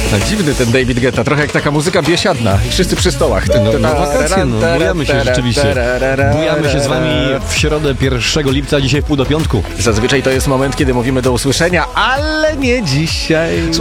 Dziwny ten David Guetta, trochę jak taka muzyka biesiadna i wszyscy przy stołach. No wakacje, bujamy się rzeczywiście. Bujamy się z wami w środę 1 lipca, dzisiaj w pół do piątku. Zazwyczaj to jest moment, kiedy mówimy do usłyszenia, ale nie dzisiaj.